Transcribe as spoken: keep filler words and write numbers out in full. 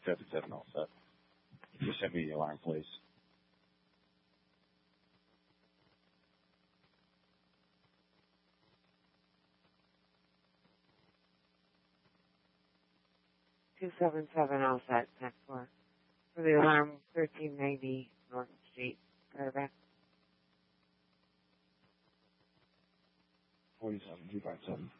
seven seven all set. Just send me the alarm, please. two seven seven all set, ten four. For the alarm, thirteen ninety North Street, Paragraph. forty-seven two five seven.